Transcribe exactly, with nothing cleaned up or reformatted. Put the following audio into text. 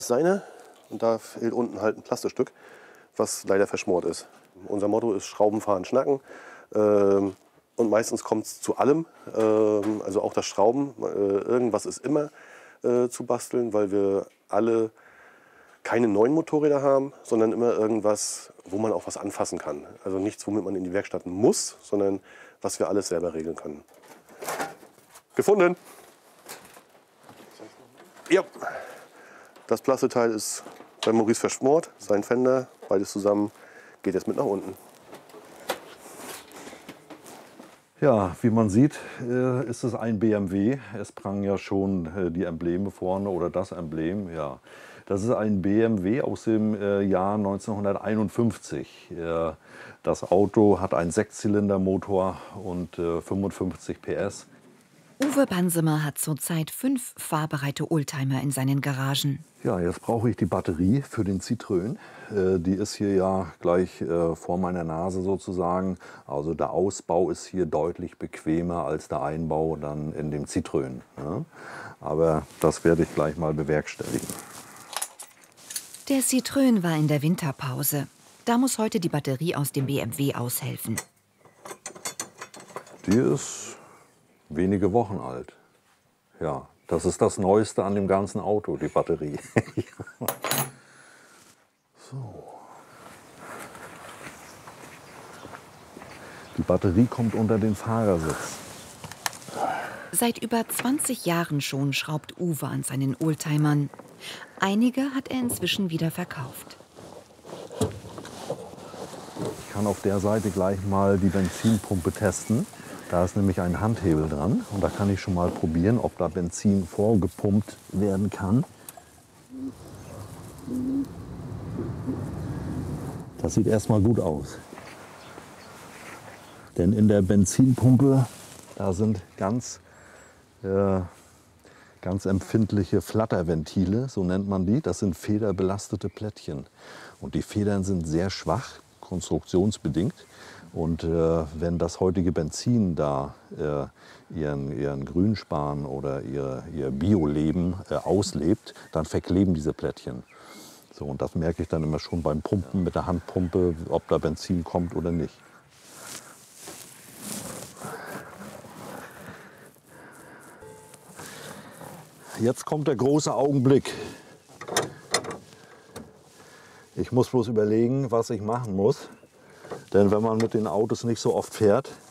Seine und da fehlt unten halt ein Plastikstück, was leider verschmort ist. Unser Motto ist Schrauben fahren, schnacken. Ähm, und meistens kommt es zu allem, ähm, also auch das Schrauben. Äh, irgendwas ist immer äh, zu basteln, weil wir alle keine neuen Motorräder haben, sondern immer irgendwas, wo man auch was anfassen kann. Also nichts, womit man in die Werkstatt muss, sondern was wir alles selber regeln können. Gefunden! Ja, das Plastikteil ist bei Maurice verschmort, sein Fender, beides zusammen geht jetzt mit nach unten. Ja, wie man sieht, äh, ist es ein B M W. Es prangen ja schon äh, die Embleme vorne oder das Emblem. Ja, das ist ein B M W aus dem äh, Jahr neunzehnhunderteinundfünfzig. Äh, das Auto hat einen Sechszylindermotor und äh, fünfundfünfzig P S. Uwe Bansemer hat zurzeit fünf fahrbereite Oldtimer in seinen Garagen. Ja, jetzt brauche ich die Batterie für den Citroën. Äh, die ist hier ja gleich äh, vor meiner Nase sozusagen. Also der Ausbau ist hier deutlich bequemer als der Einbau dann in dem Citroën. Ja? Aber das werde ich gleich mal bewerkstelligen. Der Citroën war in der Winterpause. Da muss heute die Batterie aus dem B M W aushelfen. Die ist wenige Wochen alt. Ja, das ist das Neueste an dem ganzen Auto, die Batterie. So. Die Batterie kommt unter den Fahrersitz. Seit über zwanzig Jahren schon schraubt Uwe an seinen Oldtimern. Einige hat er inzwischen wieder verkauft. Ich kann auf der Seite gleich mal die Benzinpumpe testen. Da ist nämlich ein Handhebel dran und da kann ich schon mal probieren, ob da Benzin vorgepumpt werden kann. Das sieht erstmal gut aus. Denn in der Benzinpumpe, da sind ganz, äh, ganz empfindliche Flatterventile, so nennt man die. Das sind federbelastete Plättchen. Und die Federn sind sehr schwach, konstruktionsbedingt. Und äh, wenn das heutige Benzin da äh, ihren, ihren Grünspan oder ihr, ihr Bioleben äh, auslebt, dann verkleben diese Plättchen. So, und das merke ich dann immer schon beim Pumpen mit der Handpumpe, ob da Benzin kommt oder nicht. Jetzt kommt der große Augenblick. Ich muss bloß überlegen, was ich machen muss. Denn wenn man mit den Autos nicht so oft fährt,